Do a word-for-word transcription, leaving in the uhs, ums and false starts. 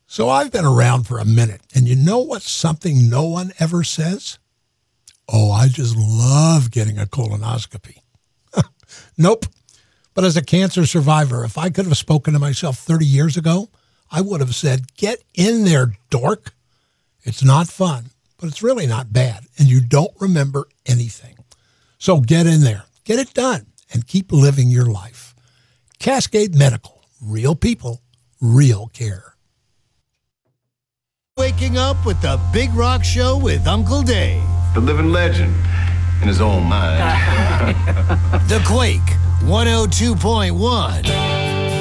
So I've been around for a minute, and you know what's something no one ever says? Oh, I just love getting a colonoscopy. Nope. But as a cancer survivor, if I could have spoken to myself thirty years ago, I would have said, get in there, dork. It's not fun, but it's really not bad, and you don't remember anything. So get in there, get it done, and keep living your life. Cascade Medical, real people, real care. Waking up with the Big Rock Show with Uncle Dave. The living legend in his own mind. The Quake one oh two point one.